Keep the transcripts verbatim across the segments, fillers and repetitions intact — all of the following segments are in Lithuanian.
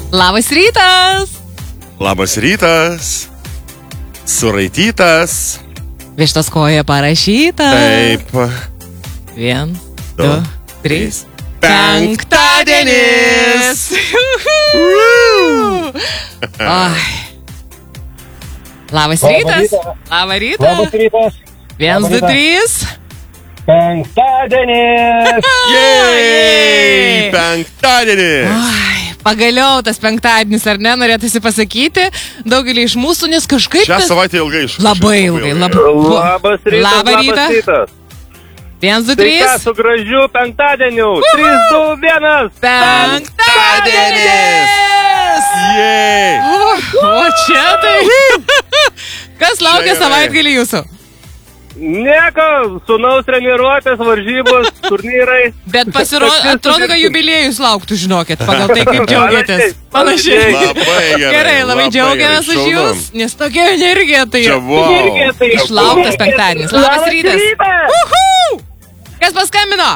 Labas rytas. Labas rytas. Suraitytas. Vištos koja parašyta. Taip. Vien, du, Du, trys. Penktadienis. Ai. Labas rytas. Labas rytas. Labas rytas. Viens, du, trys. Penktadienis. Jej, penktadienis. Ai, pagaliau tas penktadienis, ar ne, norėtųsi pasakyti, daugelį iš mūsų, nes kažkaip... Šią tas- savaitę ilgai iš. Labai ilgai, labai... Labas rytas. Labą rytą. Labas rytas. Viens, du, Tai ką, trys. su gražiu penktadieniu. trys, du, vienas. Penktadienis! Jej. O, o čia tai... Kas laukia Čia gerai. savaitgalį jūsų? Nieko, sūnaus treniruotės, varžybos, turnyrai. Bet pasirodo, atrodo, kad jubiliejus lauktų, žinokit, pagal tai, kaip džiaugiatės. Panašiai. Labai gerai. Gerai, labai džiaugiamės gerai, už šaunu. jūs, nes tokia energija tai Čia wow. išlauktas penktadienis. Labas rytas. Uhu! Kas paskambino?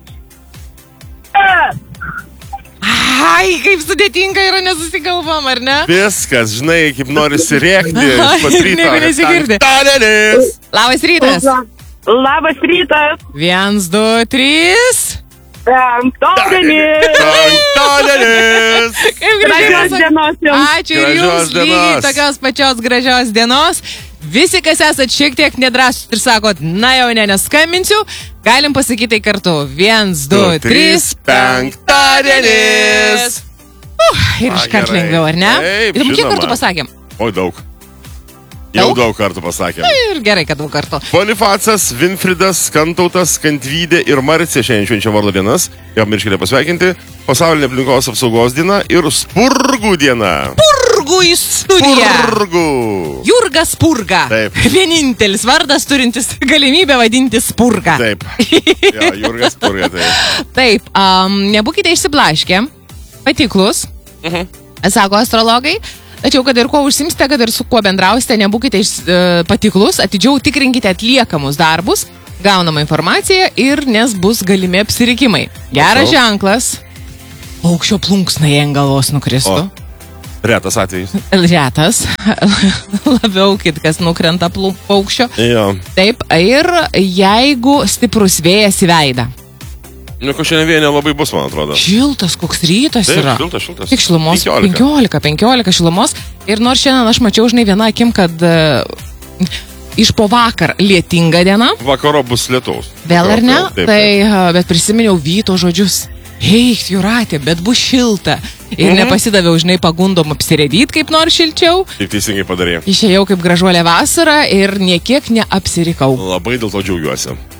Ai, kaip sudėtinga yra nesusigalvom, ar ne? Viskas, žinai, kaip norisi rėkti. Ai, Pat ryto. nieko nesigirdi. Penktadienis. Labas rytas. Labas rytas. Viens, du, trys. Penktadienis. Penktadienis. Kaip Gražios gražios dienos jums. Ačiū ir Gražios jums lygiai dienos. tokios pačios gražios dienos. Visi, kas esat šiek tiek nedrąsus ir sakot, na jau ne, neskambinsiu, galim pasakyti tai kartu. Viens, du, trys. Penktadienis. Uh, ir iškart gerai. lengviau, ar ne? Taip, Ir kiek žinoma. kartų pasakėm? Oi, daug. Jau Daug? daug kartų pasakėm. Ir gerai, kad daug kartų. Bonifacas, Vinfridas, Kantautas, Kantvydė ir Marcija šiandien švenčia vardo dienas. Jau mirškite pasveikinti. Pasaulinė aplinkos apsaugos diena ir Spurgų diena. Spurgų į studiją. Spurgų. Jurgas Spurga. Taip. Vienintelis vardas turintis galimybę vadinti Spurga. Taip. Jo, Jurgas Spurga, taip. Taip, um, nebūkite išsiblaškę, patiklus, Mhm. sako astrologai, tačiau kad ir kuo užsimsite, kad ir su kuo bendrausite, nebūkite iš, uh, patiklus, atidžiau tikrinkite atliekamus darbus, gaunamą informaciją ir nes bus galimi apsirikimai. Geras Matau. ženklas, aukščio plunksnai ant galvos nukristų. O. Retas atvejis. Retas, labiau kitkas nukrenta plų- paukščio. Jo. Taip, ir jeigu stiprus vėjas į veidą. Nieko šiandien vien nelabai bus, man atrodo. Šiltas, koks rytas Taip, yra. šiltas, šiltas. Tik šilumos. penkiolika. penkiolika, penkiolika šilumos. Ir nors šiandien aš mačiau, žinai, vieną akim, kad uh, iš po vakar lietinga diena. Vakaro bus lietaus. Vėl ar ne? Taip, taip. Tai, uh, bet prisiminiau Vyto žodžius. Eik, Jūratė, bet bus šilta. Ir Mhm. nepasidaviau, žinai, pagundom apsiredyti kaip nors šilčiau. Taip teisingai padarė. Išėjau kaip gražuolė vasara ir niekiek neapsirikau. Labai dėl to džiaugiuosi.